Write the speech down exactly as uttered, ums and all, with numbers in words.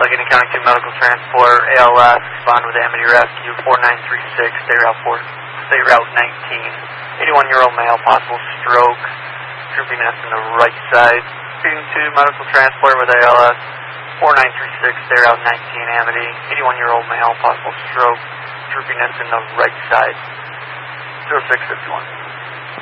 Allegheny County two Medical Transport, A L S, respond with Amity Rescue, four nine three six, stay route four, stay route nineteen. eighty-one-year-old male, possible stroke, droopiness in the right side. Speeding to Medical Transport with A L S, four nine three six, stay route nineteen, Amity. eighty-one-year-old male, possible stroke, droopiness in the right side. zero six five one.